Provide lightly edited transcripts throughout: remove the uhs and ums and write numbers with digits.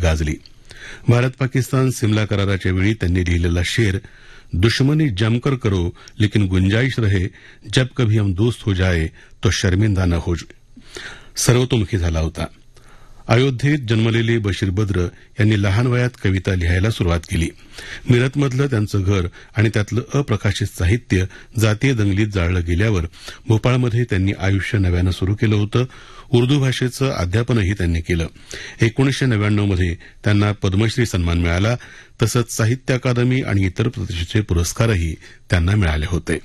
गाजली. भारत पाकिस्तान सिमला कराराच्या वेळी त्यांनी लिहिलेला शेर दुश्मनी जमकर करो लेकिन गुंजाइश रहे जब कभी हम दोस्त हो जाए तो शर्मिंदा न हो सर्वतोमुखी झाला होता. अयोध्येत जन्मलेले बशीर बद्र यांनी लहान वयात कविता लिहायला सुरुवात केली. मिरतमधलं त्यांचं घर आणि त्यातलं अप्रकाशित साहित्य जातीय दंगलीत जाळलं गेल्यावर भोपाळमध्ये त्यांनी आयुष्य नव्यानं सुरू केलं होतं. उर्दू भाषेचं अध्यापनही त्यांनी केलं. 1999 मध्ये त्यांना पद्मश्री सन्मान मिळाला. तसंच साहित्य अकादमी आणि इतर प्रतिष्ठेचे पुरस्कारही त्यांना मिळाले होते.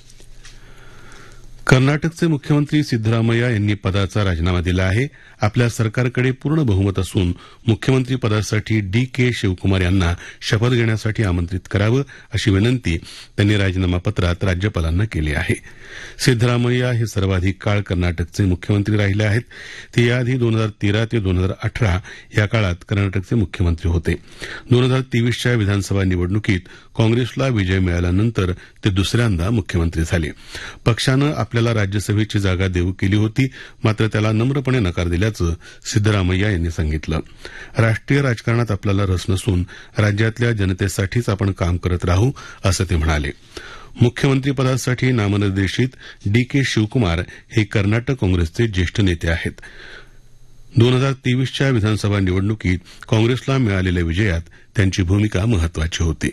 कर्नाटकचे मुख्यमंत्री सिद्धरामय्या यांनी पदाचा राजीनामा दिला आहे. आपल्या सरकारकडे पूर्ण बहुमत असून मुख्यमंत्री पदासाठी डी.के. शिवकुमार यांना शपथ घेण्यासाठी आमंत्रित करावं अशी विनंती त्यांनी राजीनामा पत्रात राज्यपालांना केली आहे. सिद्धरामय्या हे सर्वाधिक काळ कर्नाटकचे मुख्यमंत्री राहिले आहेत. ते याआधी 2013 ते 2018 या काळात कर्नाटकचे मुख्यमंत्री होते. 2023च्या विधानसभा निवडणुकीत काँग्रेसला विजय मिळाल्यानंतर ते दुसऱ्यांदा मुख्यमंत्री झाले. पक्षानं आपल्याला राज्यसभेची जागा देऊ केली होती, मात्र त्याला नम्रपणे नकार दिल्याचं सिद्धरामय्या यांनी सांगितलं. राष्ट्रीय राजकारणात आपल्याला रस नसून राज्यातल्या जनतेसाठीच आपण काम करत राहू असं ते म्हणाले. मुख्यमंत्रीपदासाठी नामनिर्देशित डी.के. शिवकुमार हे कर्नाटक काँग्रेसचे ज्येष्ठ नेते आहेत. 2023च्या विधानसभा निवडणुकीत काँग्रेसला मिळालेल्या विजयात त्यांची भूमिका महत्वाची होती.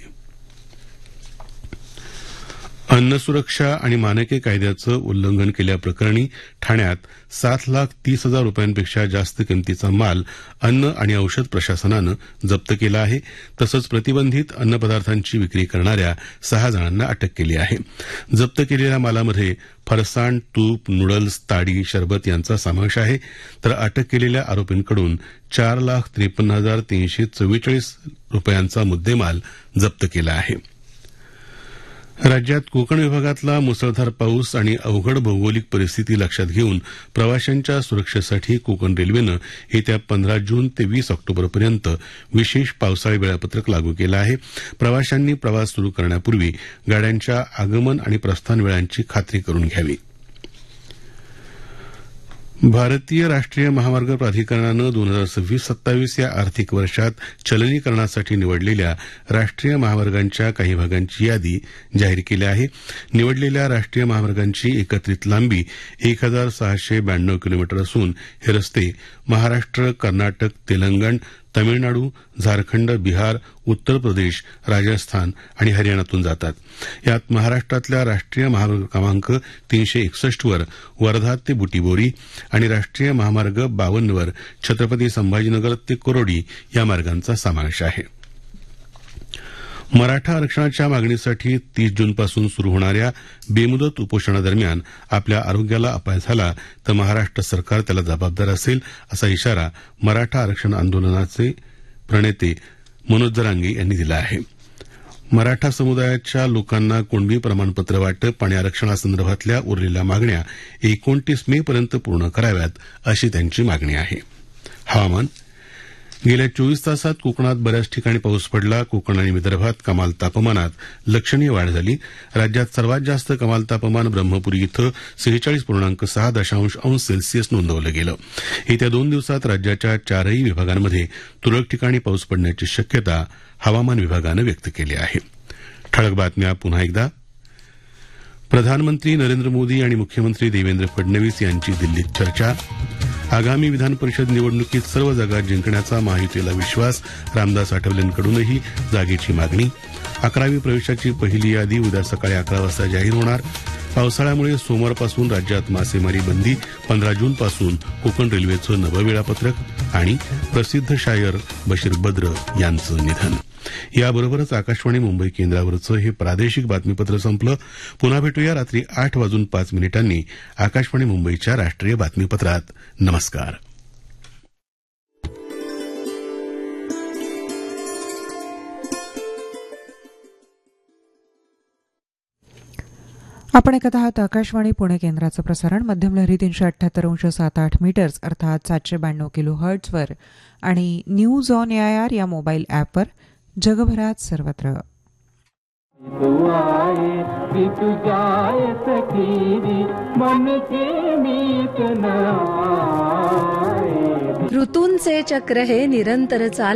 अन्न सुरक्षा आणि मानके कायद्याचं उल्लंघन केल्याप्रकरणी ठाण्यात 7,30,000 रुपयांपेक्षा जास्त किमतीचा माल अन्न आणि औषध प्रशासनानं जप्त केला आहे. तसंच प्रतिबंधित अन्नपदार्थांची विक्री करणाऱ्या 6 जणांना अटक केली आहे. जप्त केलेल्या मालामध्ये फरसाण, तूप, नूडल्स, ताडी, शरबत यांचा समावेश आहे. तर अटक केलेल्या आरोपींकडून 4,53,344 रुपयांचा मुद्देमाल जप्त केला आहे. राज्यात कोकण विभागातला मुसळधार पाऊस आणि अवघड भौगोलिक परिस्थिती लक्षात घेऊन प्रवाशांच्या सुरक्षेसाठी कोकण रेल्वेनं येत्या 15 जून ते 20 ऑक्टोबरपर्यंत विशेष पावसाळी वेळापत्रक लागू केलं आहे. प्रवाशांनी प्रवास सुरू करण्यापूर्वी गाड्यांच्या आगमन आणि प्रस्थान वेळांची खात्री करून घ्यावी. भारतीय राष्ट्रीय महामार्ग प्राधिकरणानं 2026-27 या आर्थिक वर्षात चलनीकरणासाठी निवडलेल्या राष्ट्रीय महामार्गांच्या काही भागांची यादी जाहीर केली आहे. निवडलेल्या राष्ट्रीय महामार्गांची एकत्रित लांबी 1,692 किलोमीटर असून हे रस्ते महाराष्ट्र, कर्नाटक, तेलंगण, तमिळनाडू, झारखंड, बिहार, उत्तर प्रदेश, राजस्थान आणि हरियाणातून जातात. यात महाराष्ट्रातल्या राष्ट्रीय महामार्ग क्रमांक 361 वर वर्धा ते बुटीबोरी आणि राष्ट्रीय महामार्ग 52 वर छत्रपती संभाजीनगर ते कोरोडी या मार्गांचा समावेश आहे. मराठा आरक्षणाच्या मागणीसाठी 30 जूनपासून सुरू होणाऱ्या बेमुदत उपोषणादरम्यान आपल्या आरोग्याला अपाय झाला तर महाराष्ट्र सरकार त्याला जबाबदार असेल असा इशारा मराठा आरक्षण आंदोलनाचे प्रणेते मनोज जरांगे यांनी दिला आहे. मराठा समुदायाच्या लोकांना कुणबी प्रमाणपत्र वाटप आणि आरक्षणासंदर्भातल्या उरलेल्या मागण्या 29 मे पर्यंत पूर्ण कराव्यात अशी त्यांची मागणी आहे. हवामान. गेल्या 24 तासात कोकणात बऱ्याच ठिकाणी पाऊस पडला. कोकण आणि विदर्भात कमाल तापमानात लक्षणीय वाढ झाली. राज्यात सर्वात जास्त कमाल तापमान ब्रह्मपुरी इथं 46.6 अंश सेल्सिअस नोंदवलं गेलं. येत्या 2 दिवसात राज्याच्या 4ही विभागांमध्ये तुरळक ठिकाणी पाऊस पडण्याची शक्यता हवामान विभागानं व्यक्त केली आहे. ठळक बातम्या पुन्हा एकदा. प्रधानमंत्री नरेंद्र मोदी आणि मुख्यमंत्री देवेंद्र फडणवीस यांची दिल्लीत चर्चा. आगामी विधान परिषद निवडणुकीत सर्व जागा जिंकण्याचा महायुतीला विश्वास. रामदास आठवलेंकडूनही जागेची मागणी. 11वी प्रवेशाची पहिली यादी उद्या सकाळी 11 वाजता जाहीर होणार. पावसाळ्यामुळे सोमवारपासून राज्यात मासेमारी बंदी. 15 जूनपासून कोकण रेल्वेचं नवं वेळापत्रक आणि प्रसिद्ध शायर बशीर बद्र यांचं निधन. याबरोबरच आकाशवाणी मुंबई केंद्रावरचं हे प्रादेशिक बातमीपत्र संपलं. पुन्हा भेटूया रात्री 8:05 आकाशवाणी मुंबईच्या राष्ट्रीय बातमीपत्रात. नमस्कार. आपण ऐकत आहात आकाशवाणी पुणे केंद्राचं प्रसारण. मध्यम लहरी 378.78 मीटर्स अर्थात 792 किलो हर्ट्झवर आणि न्यूज ऑन एआयआर या मोबाईल ॲपवर जगभरात सर्वत्र. ऋतूंचे चक्र हे निरंतर चाल